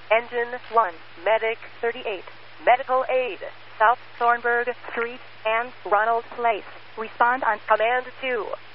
Engine 1, Medic 38, Medical Aid, South Thornburg Street and Ronald Place. Respond on Command 2.